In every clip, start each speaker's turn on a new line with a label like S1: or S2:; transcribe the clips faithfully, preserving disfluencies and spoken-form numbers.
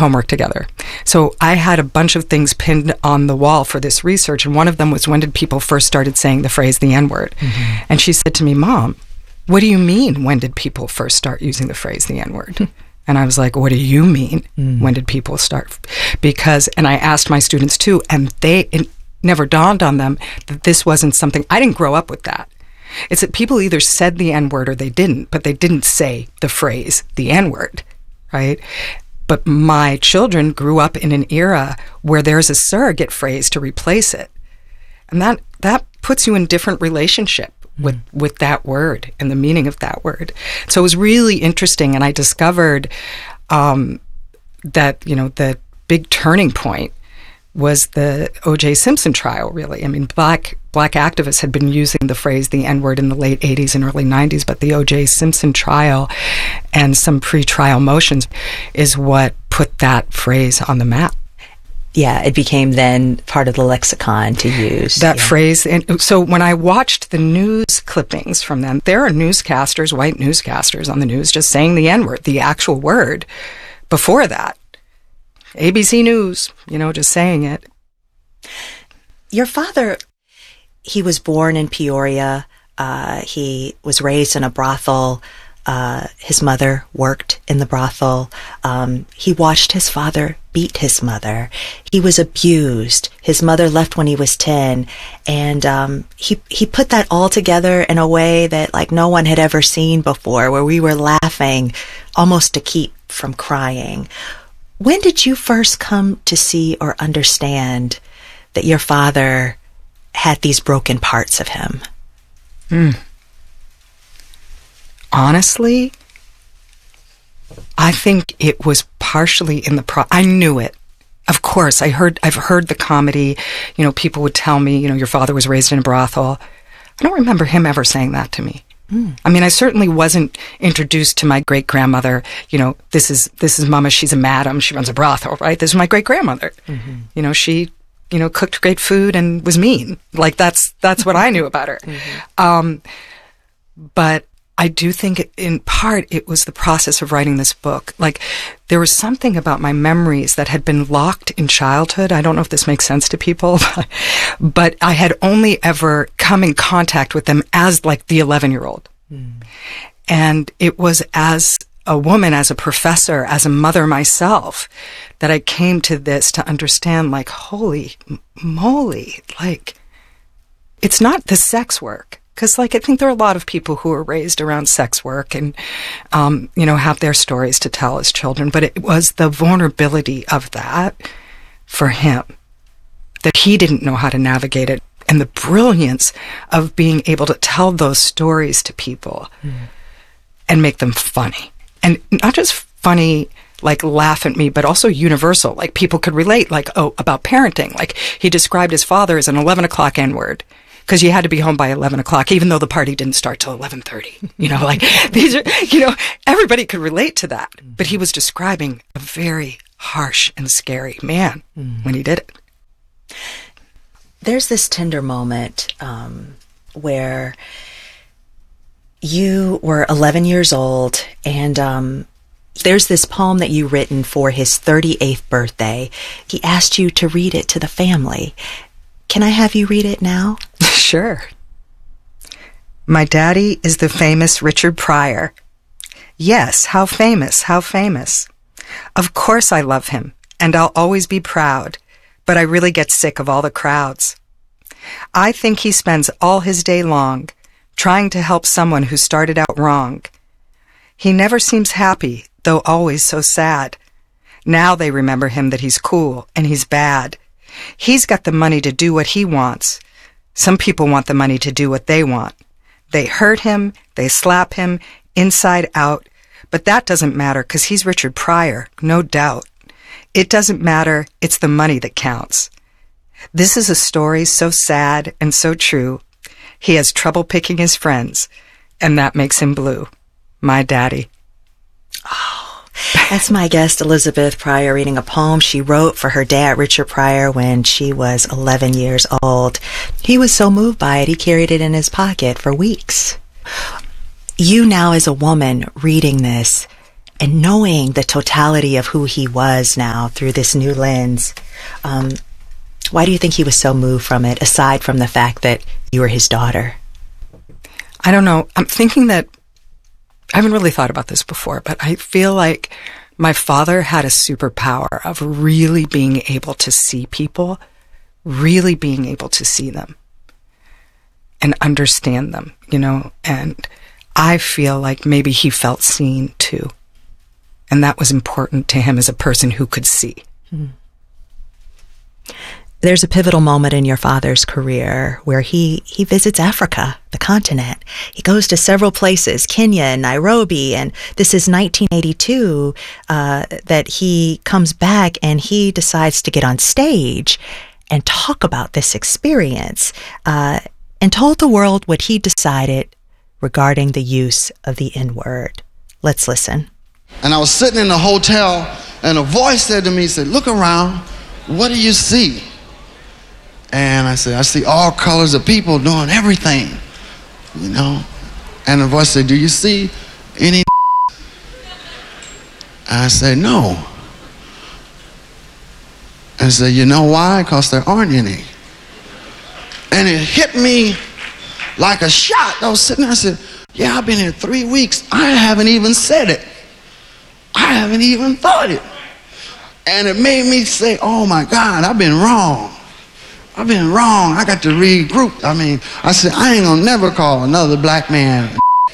S1: homework together. So I had a bunch of things pinned on the wall for this research, and one of them was, when did people first started saying the phrase, the N-word? Mm-hmm. And she said to me, Mom, what do you mean, when did people first start using the phrase, the N-word? And I was like, what do you mean? Mm. When did people start? Because, and I asked my students too, and they, it never dawned on them that this wasn't something, I didn't grow up with that. It's that people either said the N-word or they didn't, but they didn't say the phrase, the N-word, right? But my children grew up in an era where there's a surrogate phrase to replace it. And that, that puts you in different relationship with with that word and the meaning of that word. So it was really interesting, and I discovered um, that, you know, the big turning point was the O J Simpson trial, really. I mean, black black activists had been using the phrase, the N-word, in the late eighties and early nineties, but the O J Simpson trial and some pre-trial motions is what put that phrase on the map.
S2: Yeah, it became then part of the lexicon to use.
S1: That
S2: yeah.
S1: phrase. And so when I watched the news clippings from them, there are newscasters, white newscasters on the news, just saying the N-word, the actual word. Before that, A B C News, you know, just saying it.
S2: Your father, he was born in Peoria. Uh, he was raised in a brothel. Uh, his mother worked in the brothel. Um, he watched his father beat his mother. He was abused. His mother left when he was ten. And um, he, he put that all together in a way that like no one had ever seen before, where we were laughing almost to keep from crying. When did you first come to see or understand that your father had these broken parts of him?
S1: Mm. Honestly, I think it was partially in the pro. I knew it. Of course, I heard. I've heard the comedy. You know, people would tell me, you know, your father was raised in a brothel. I don't remember him ever saying that to me. Mm. I mean, I certainly wasn't introduced to my great grandmother. You know, this is this is Mama. She's a madam. She runs a brothel, right? This is my great grandmother. Mm-hmm. You know, she, you know, cooked great food and was mean. Like that's that's what I knew about her. Mm-hmm. Um, but. I do think in part it was the process of writing this book. Like there was something about my memories that had been locked in childhood. I don't know if this makes sense to people, but I had only ever come in contact with them as like the eleven-year-old. Mm. And it was as a woman, as a professor, as a mother myself, that I came to this to understand like, holy moly, like it's not the sex work. Because, like, I think there are a lot of people who are raised around sex work and, um, you know, have their stories to tell as children. But it was the vulnerability of that for him, that he didn't know how to navigate it, and the brilliance of being able to tell those stories to people mm. and make them funny. And not just funny, like laugh at me, but also universal. Like, people could relate, like, oh, about parenting. Like, he described his father as an eleven o'clock N-word. Because you had to be home by eleven o'clock, even though the party didn't start till eleven thirty. You know, like, these are, you know, everybody could relate to that. But he was describing a very harsh and scary man mm. when he did it.
S2: There's this tender moment um, where you were eleven years old, and um, there's this poem that you written for his thirty-eighth birthday. He asked you to read it to the family. Can I have you read it now?
S1: Sure. My daddy is the famous Richard Pryor. Yes, how famous, how famous. Of course I love him, and I'll always be proud, but I really get sick of all the crowds. I think he spends all his day long trying to help someone who started out wrong. He never seems happy, though always so sad. Now they remember him that he's cool and he's bad. He's got the money to do what he wants. Some people want the money to do what they want. They hurt him, they slap him, inside out, but that doesn't matter because he's Richard Pryor, no doubt. It doesn't matter, it's the money that counts. This is a story so sad and so true. He has trouble picking his friends, and that makes him blue. My daddy.
S2: Oh. That's my guest, Elizabeth Pryor, reading a poem she wrote for her dad, Richard Pryor, when she was eleven years old. He was so moved by it, he carried it in his pocket for weeks. You now, as a woman reading this, and knowing the totality of who he was now through this new lens, um, why do you think he was so moved from it, aside from the fact that you were his daughter?
S1: I don't know. I'm thinking that, I haven't really thought about this before, but I feel like my father had a superpower of really being able to see people, really being able to see them and understand them, you know, and I feel like maybe he felt seen too. And that was important to him as a person who could see.
S2: Mm-hmm. There's a pivotal moment in your father's career where he, he visits Africa, the continent. He goes to several places, Kenya and Nairobi, and this is nineteen eighty-two, uh, that he comes back and he decides to get on stage and talk about this experience, uh, and told the world what he decided regarding the use of the N-word. Let's listen.
S3: And I was sitting in the hotel, and a voice said to me, said, "Look around, what do you see?" And I said, "I see all colors of people doing everything, you know." And the voice said, "Do you see any?" I said, "No." And I said, "You know why? Because there aren't any." And it hit me like a shot. I was sitting there, I said, "Yeah, I've been here three weeks. I haven't even said it. I haven't even thought it." And it made me say, "Oh my God, I've been wrong. I've been wrong. I got to regroup." I mean, I said, I ain't gonna never call another black man.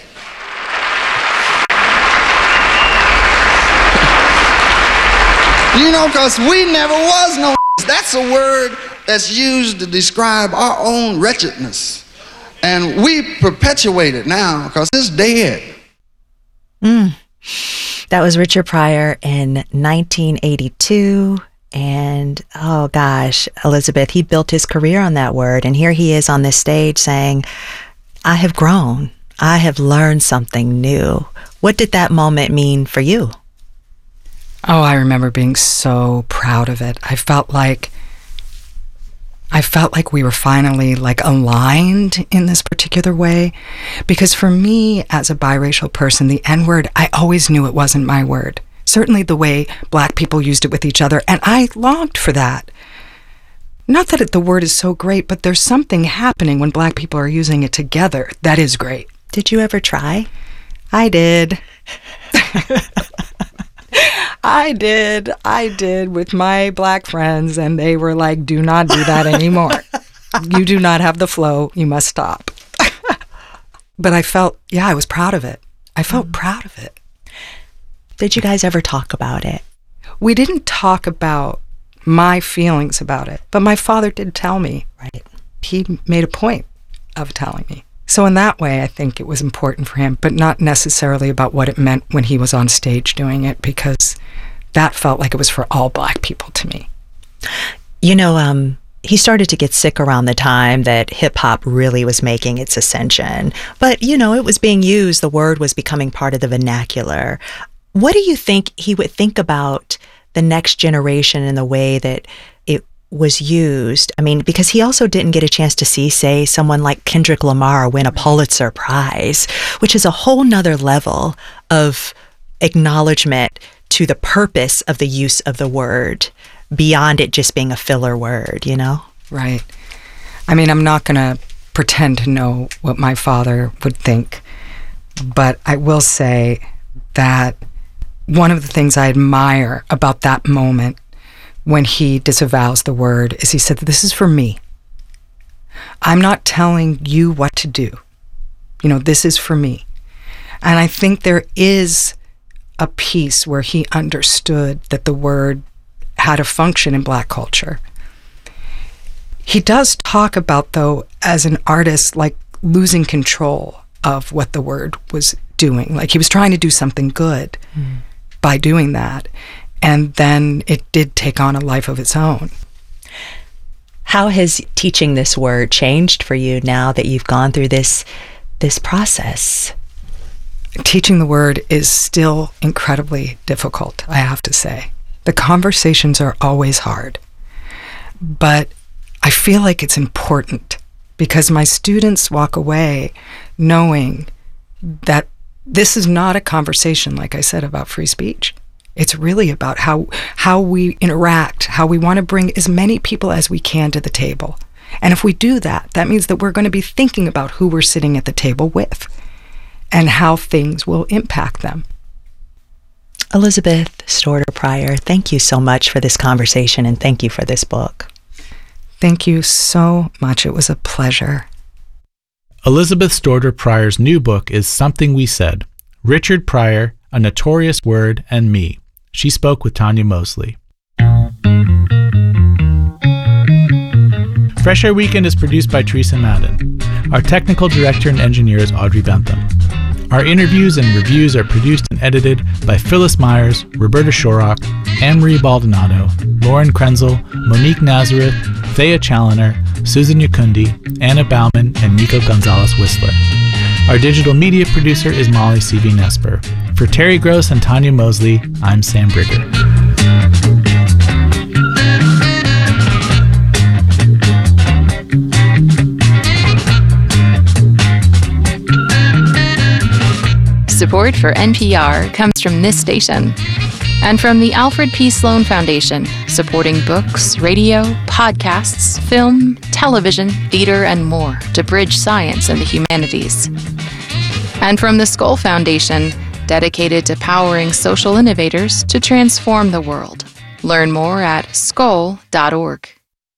S3: You know, because we never was no. That's a word that's used to describe our own wretchedness. And we perpetuate it now because it's dead.
S2: Mm. That was Richard Pryor in nineteen eighty-two. And oh gosh, Elizabeth, he built his career on that word. And here he is on this stage saying, "I have grown. I have learned something new." What did that moment mean for you?
S1: Oh, I remember being so proud of it. I felt like I felt like we were finally like aligned in this particular way, because for me as a biracial person, the N-word, I always knew it wasn't my word. Certainly the way black people used it with each other, and I longed for that. Not that it, the word is so great, but there's something happening when black people are using it together that is great.
S2: Did you ever try?
S1: I did. I did. I did with my black friends, and they were like, "Do not do that anymore. You do not have the flow. You must stop." But I felt, yeah, I was proud of it. I felt mm. proud of it.
S2: Did you guys ever talk about it?
S1: We didn't talk about my feelings about it, but my father did tell me.
S2: Right.
S1: He made a point of telling me. So in that way, I think it was important for him, but not necessarily about what it meant when he was on stage doing it, because that felt like it was for all black people to me.
S2: You know, um, he started to get sick around the time that hip-hop really was making its ascension. But, you know, it was being used. The word was becoming part of the vernacular. What do you think he would think about the next generation and the way that it was used? I mean, because he also didn't get a chance to see, say, someone like Kendrick Lamar win a Pulitzer Prize, which is a whole nother level of acknowledgement to the purpose of the use of the word, beyond it just being a filler word, you know?
S1: Right. I mean, I'm not going to pretend to know what my father would think, but I will say that one of the things I admire about that moment when he disavows the word is he said, "This is for me. I'm not telling you what to do. You know, this is for me." And I think there is a piece where he understood that the word had a function in black culture. He does talk about, though, as an artist, like losing control of what the word was doing. Like he was trying to do something good mm. by doing that. And then it did take on a life of its own.
S2: How has teaching this word changed for you now that you've gone through this this process?
S1: Teaching the word is still incredibly difficult, I have to say. The conversations are always hard. But I feel like it's important because my students walk away knowing that this is not a conversation, like I said, about free speech. It's really about how how we interact, how we want to bring as many people as we can to the table. And if we do that, that means that we're going to be thinking about who we're sitting at the table with and how things will impact them.
S2: Elizabeth Storter Pryor, thank you so much for this conversation, and thank you for this book.
S1: Thank you so much. It was a pleasure.
S4: Elizabeth Storter Pryor's new book is Something We Said, Richard Pryor, A Notorious Word, and Me. She spoke with Tanya Mosley. Fresh Air Weekend is produced by Teresa Madden. Our technical director and engineer is Audrey Bentham. Our interviews and reviews are produced and edited by Phyllis Myers, Roberta Shorrock, Anne-Marie Baldonado, Lauren Krenzel, Monique Nazareth, Thea Challoner, Susan Yakundi, Anna Bauman, and Nico Gonzalez-Whistler. Our digital media producer is Molly C V Nesper. For Terry Gross and Tanya Mosley, I'm Sam Brigger.
S5: Support for N P R comes from this station and from the Alfred P. Sloan Foundation, supporting books, radio, podcasts, film, television, theater, and more to bridge science and the humanities. And from the Skoll Foundation, dedicated to powering social innovators to transform the world. Learn more at skoll dot org.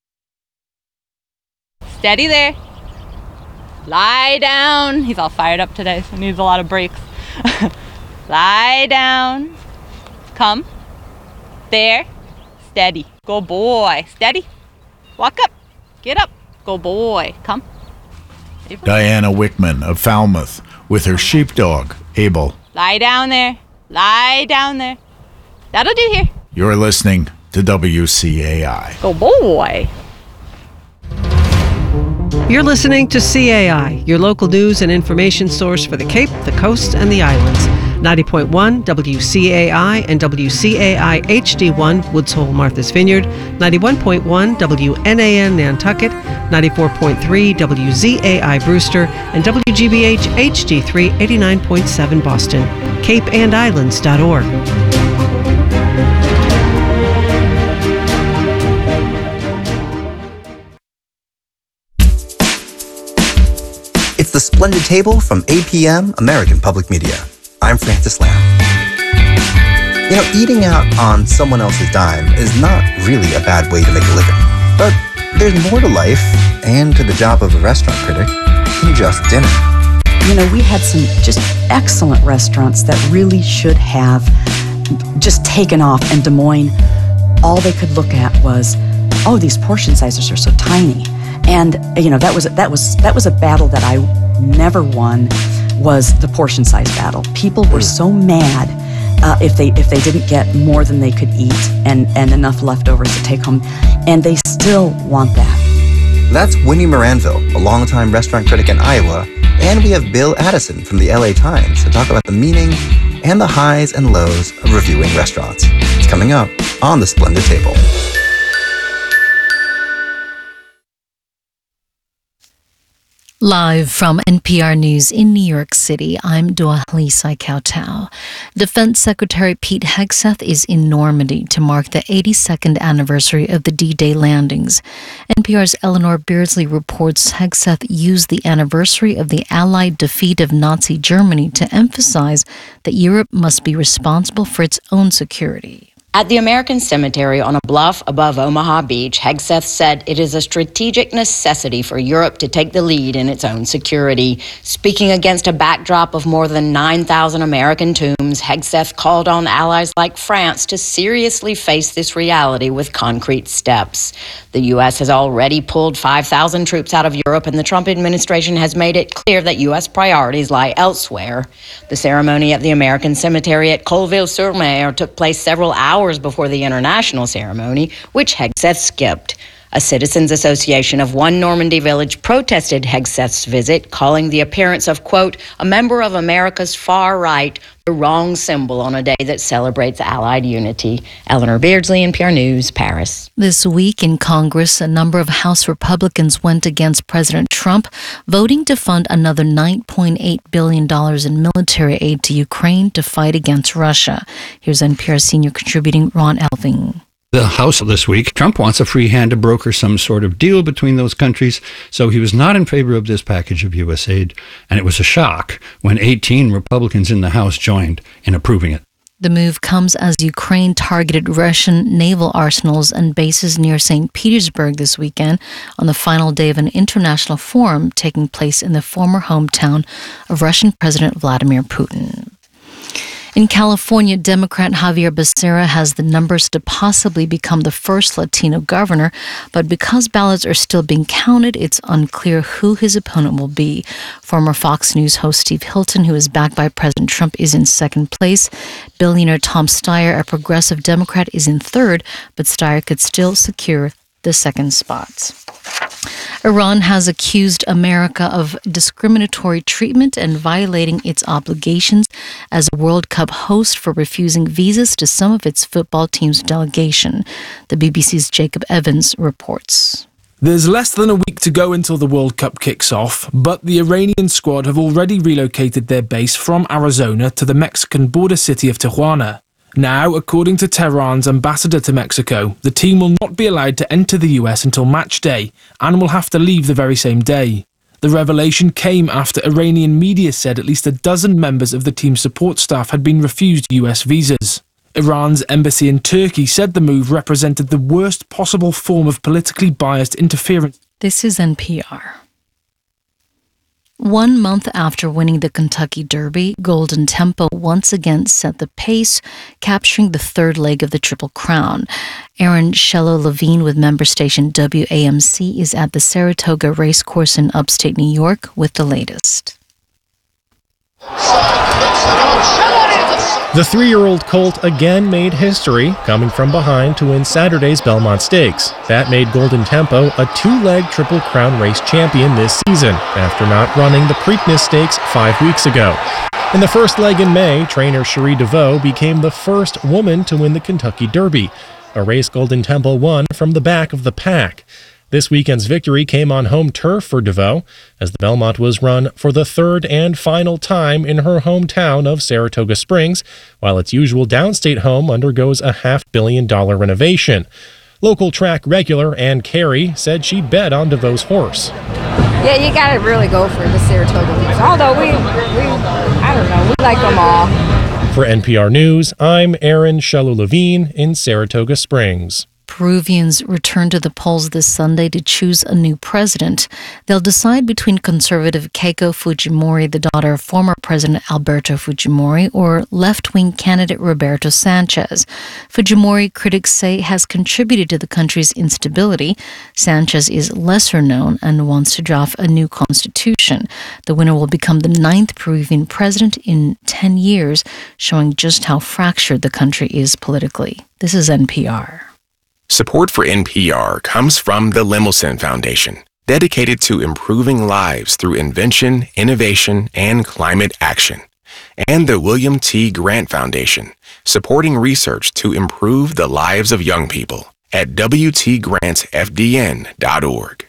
S6: Steady there. Lie down. He's all fired up today, so he needs a lot of breaks. Lie down. Come. There. Steady. Go boy. Steady. Walk up. Get up. Go boy. Come.
S7: Diana Wickman of Falmouth with her sheepdog, Abel.
S6: Lie down there. Lie down there. That'll do here.
S7: You're listening to W C A I.
S6: Go boy.
S8: You're listening to C A I, your local news and information source for the Cape, the Coast, and the Islands. ninety point one W C A I and W C A I H D one, Woods Hole, Martha's Vineyard, ninety-one point one W N A N Nantucket, ninety-four point three W Z A I Brewster, and W G B H H D three eighty-nine point seven Boston. cape and islands dot org.
S9: It's The Splendid Table from A P M, American Public Media. I'm Francis Lamb. You know, eating out on someone else's dime is not really a bad way to make a living. But there's more to life and to the job of a restaurant critic than just dinner.
S10: You know, we had some just excellent restaurants that really should have just taken off, and Des Moines, all they could look at was, oh, these portion sizes are so tiny. And you know, that was that was that was a battle that I never won, was the portion size battle. People were so mad uh, if they if they didn't get more than they could eat and, and enough leftovers to take home, and they still want that.
S9: That's Winnie Moranville, a longtime restaurant critic in Iowa, and we have Bill Addison from the L A Times to talk about the meaning and the highs and lows of reviewing restaurants. It's coming up on The Splendid Table.
S11: Live from N P R News in New York City, I'm Dua Halisa Kautau. Defense Secretary Pete Hegseth is in Normandy to mark the eighty-second anniversary of the D-Day landings. N P R's Eleanor Beardsley reports Hegseth used the anniversary of the Allied defeat of Nazi Germany to emphasize that Europe must be responsible for its own security.
S12: At the American Cemetery on a bluff above Omaha Beach, Hegseth said it is a strategic necessity for Europe to take the lead in its own security. Speaking against a backdrop of more than nine thousand American tombs, Hegseth called on allies like France to seriously face this reality with concrete steps. The U S has already pulled five thousand troops out of Europe, and the Trump administration has made it clear that U S priorities lie elsewhere. The ceremony at the American Cemetery at Colleville-sur-Mer took place several hours before the international ceremony, which Hegseth skipped. A citizens association of one Normandy village protested Hegseth's visit, calling the appearance of, quote, a member of America's far right the wrong symbol on a day that celebrates Allied unity. Eleanor Beardsley, N P R News, Paris.
S11: This week in Congress, a number of House Republicans went against President Trump, voting to fund another nine point eight billion dollars in military aid to Ukraine to fight against Russia. Here's N P R senior contributing Ron Elving.
S13: The House this week, Trump wants a free hand to broker some sort of deal between those countries, so he was not in favor of this package of U S aid, and it was a shock when eighteen Republicans in the House joined in approving it.
S11: The move comes as Ukraine targeted Russian naval arsenals and bases near Saint Petersburg this weekend on the final day of an international forum taking place in the former hometown of Russian President Vladimir Putin. In California, Democrat Javier Becerra has the numbers to possibly become the first Latino governor, but because ballots are still being counted, it's unclear who his opponent will be. Former Fox News host Steve Hilton, who is backed by President Trump, is in second place. Billionaire Tom Steyer, a progressive Democrat, is in third, but Steyer could still secure the second spot. Iran has accused America of discriminatory treatment and violating its obligations as a World Cup host for refusing visas to some of its football team's delegation. The B B C's Jacob Evans reports.
S14: There's less than a week to go until the World Cup kicks off, but the Iranian squad have already relocated their base from Arizona to the Mexican border city of Tijuana. Now, according to Tehran's ambassador to Mexico, the team will not be allowed to enter the U S until match day and will have to leave the very same day. The revelation came after Iranian media said at least a dozen members of the team's support staff had been refused U S visas. Iran's embassy in Turkey said the move represented the worst possible form of politically biased interference.
S11: This is N P R. One month after winning the Kentucky Derby, Golden Tempo once again set the pace, capturing the third leg of the Triple Crown. Aaron Shello-Levine with member station W A M C is at the Saratoga Racecourse in upstate New York with the latest.
S15: The three-year-old colt again made history, coming from behind to win Saturday's Belmont Stakes. That made Golden Tempo a two-leg Triple Crown race champion this season, after not running the Preakness Stakes five weeks ago. In the first leg in May, trainer Cherie DeVoe became the first woman to win the Kentucky Derby, a race Golden Tempo won from the back of the pack. This weekend's victory came on home turf for DeVoe, as the Belmont was run for the third and final time in her hometown of Saratoga Springs, while its usual downstate home undergoes a half-billion-dollar renovation. Local track regular Ann Carey said she'd bet on DeVoe's horse.
S16: Yeah, you got to really go for the Saratoga horse. Although we, we, I don't know, we like them all.
S15: For N P R News, I'm Aaron Shello-Levine in Saratoga Springs.
S11: Peruvians return to the polls this Sunday to choose a new president. They'll decide between conservative Keiko Fujimori, the daughter of former President Alberto Fujimori, or left-wing candidate Roberto Sanchez. Fujimori, critics say, has contributed to the country's instability. Sanchez is lesser known and wants to draft a new constitution. The winner will become the ninth Peruvian president in ten years, showing just how fractured the country is politically. This is N P R.
S17: Support for N P R comes from the Lemelson Foundation, dedicated to improving lives through invention, innovation, and climate action. And the William T. Grant Foundation, supporting research to improve the lives of young people at W T grant F D N dot org.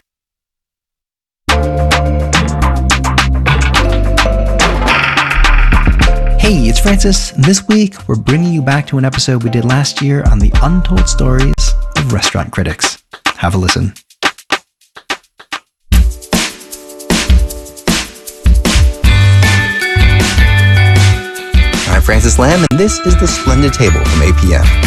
S18: Hey, it's Francis. This week, we're bringing you back to an episode we did last year on the untold stories of restaurant critics. Have a listen.
S9: I'm Francis Lamb, and this is The Splendid Table from A P M.